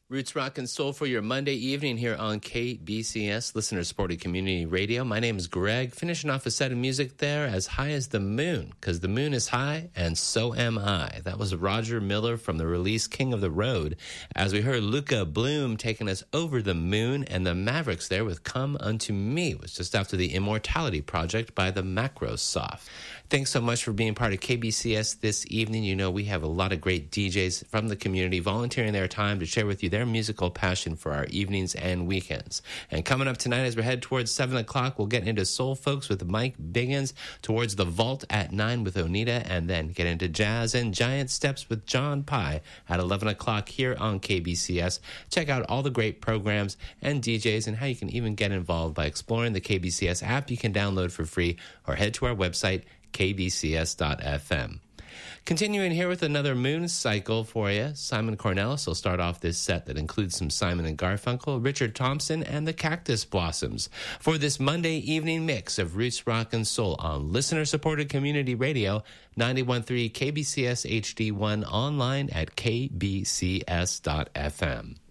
Roots Rock and Soul for your Monday evening here on KBCS, listener-supported community radio. My name is Greg, finishing off a set of music there as high as the moon, because the moon is high and so am I. That was Roger Miller from the release King of the Road, as we heard Luca Bloom taking us over the moon, and the Mavericks there with Come Unto Me, was just after the Immortality Project by the Macrosoft. Thanks so much for being part of KBCS this evening. You know, we have a lot of great DJs from the community volunteering their time to share with you their musical passion for our evenings and weekends. And coming up tonight as we head towards 7 o'clock, we'll get into Soul Folks with Mike Biggins, towards The Vault at 9 with Onita, and then get into Jazz and Giant Steps with John Pye at 11 o'clock here on KBCS. Check out all the great programs and DJs and how you can even get involved by exploring the KBCS app you can download for free, or head to our website, kbcs.fm. Continuing here with another moon cycle for you, Simon Cornelis will start off this set that includes some Simon and Garfunkel, Richard Thompson, and the Cactus Blossoms for this Monday evening mix of Roots Rock and Soul on listener-supported community radio, 91.3 KBCS HD1, online at kbcs.fm.